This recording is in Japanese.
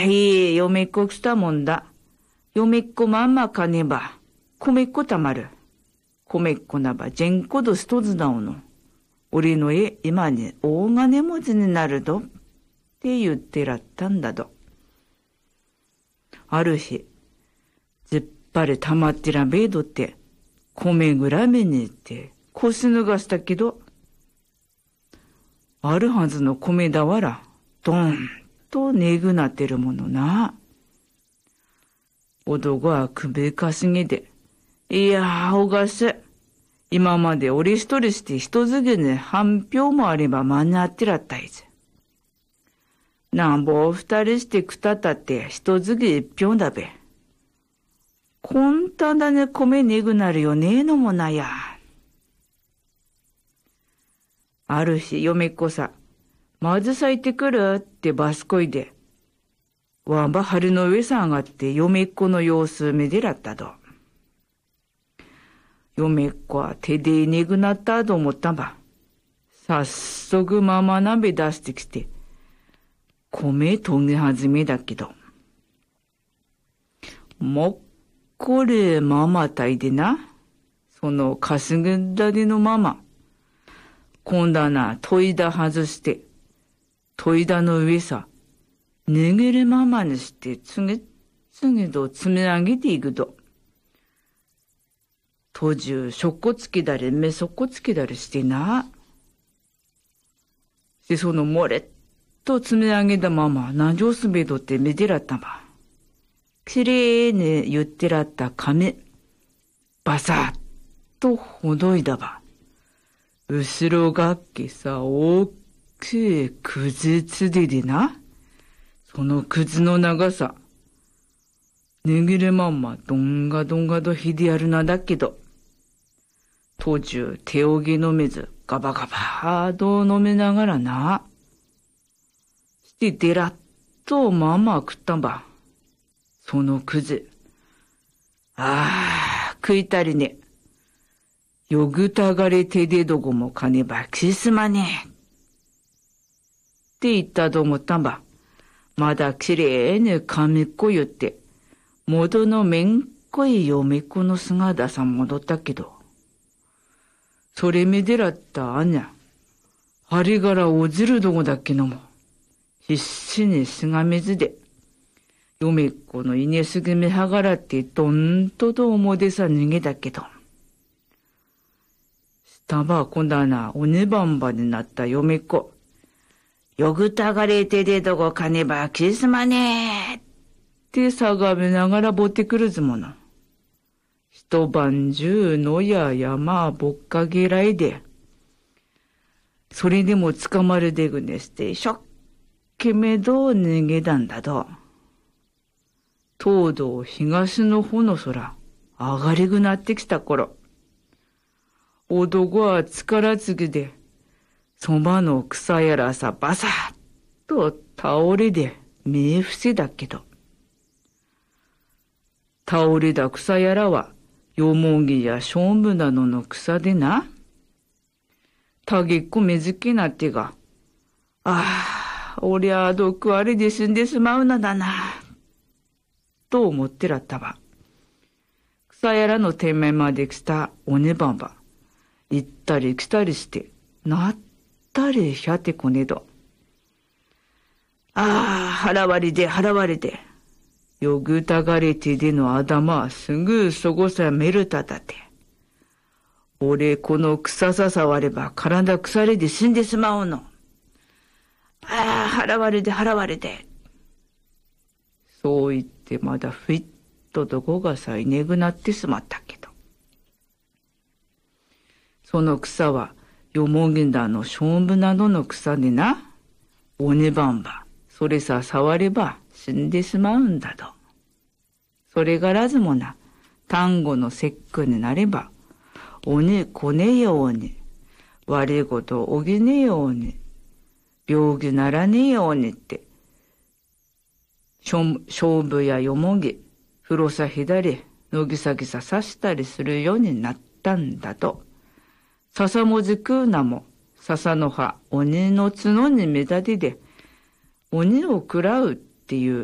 い、嫁っ子来たもんだ。嫁っ子まんまかねば、米っ子たまる。米っ子なば、ジェンコど一つなおの。俺の絵、今に大金持ちになるど。って言ってらったんだど。ある日、ずっぱりたまってらべえどって、米ぐらめに行って、腰脱がしたけど、あるはずの米だわら、どんとねぐなってるものな。男は首かしげで、いやー、おがし、今まで俺一人して一ずげに半票もあれば間に合ってらったいぜ。なんぼ二人してくたたって一ずげ一票だべ。こんただね米ねぐなるよねえのもなや。ある日、嫁っ子さ、まず咲いてくるってバスこいで、わんば春の上さ上がって嫁っ子の様子めでらったど。嫁っ子は手でねぐなったと思ったば。早速ママ鍋出してきて、米とげ始めだけど。もっこれママたいでな。そのかすぐんだりのママ。今度はな、戸井田外して、戸井田の上さ、脱げるままにして、次々と積み上げていくと。途中、しょっこつけだり、めそっこつけだりしてな。で、その漏れっと積み上げたまま、何上すべとってめでらったば。きれいに言ってらった髪、バサッとほどいだば。後ろがけさ、大きいくずつででな。そのくずの長さ、脱げるまんまどんがどんがとひでやるなだけど、途中手おげの水ガバガバと飲めながらな。してでらっとまんま食ったんば。そのくず。食いたりね。よぐたがれてでどこもかねばきすまねえ。って言ったと思ったんば。まだきれいに髪っこ言って、元のめんこい嫁っ子の姿さ戻ったけど、それめでらったあんにゃ、あれからおずるどこだっけのも、必死にしがめずで、嫁っ子の稲すぐめはがらってどんとと表さ逃げたけど、したば今度はな、おねばんばになった嫁っ子、よぐたがれてでどこかねばきすまねえってさがめながらぼってくるずもの。一晩中野や山ぼっかげらいで、それでも捕まるでぐねして一生懸命と逃げたんだと。東道東の方の空、上がりぐなってきた頃、男は力継ぎで、そばの草やらさバサッと倒れで目伏せだけど、倒れだ草やらはよもぎやしょうぶなどの草でな、たげっこめずけなってが、おりゃ毒あれで死んでしまうのだな、と思ってらったば。草やらの天面まで来たおねばんば、行ったり来たりして、なったりひゃてこねど。腹割りで腹割りで。よぐたがれてでの頭はすぐそこさめるたたて。俺この草さ触れば体腐れで死んでしまうの。腹割りで腹割りで。そう言ってまだふいっとどこがさいねぐなってしまったけど。その草はよもぎんだのしょうぶなどの草でな、おねばんば、それさ触れば死んでしまうんだと。それがらずもな、単語の節句になれば、おねこねように、悪いことおぎねように、病気ならねえようにって、勝負やよもぎ、風呂さ左、のぎさぎささしたりするようになったんだと。笹文字食うなも、笹の葉、鬼の角に目立てで、鬼を食らうっていう